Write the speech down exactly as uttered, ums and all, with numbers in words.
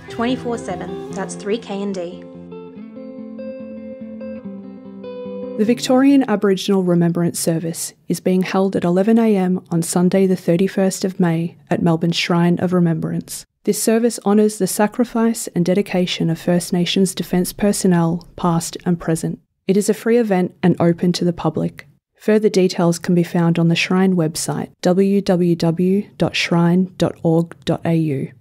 twenty-four seven. That's three K and D. The Victorian Aboriginal Remembrance Service is being held at eleven a m on Sunday the thirty-first of May at Melbourne's Shrine of Remembrance. This service honours the sacrifice and dedication of First Nations defence personnel, past and present. It is a free event and open to the public. Further details can be found on the Shrine website w w w dot shrine dot org dot a u.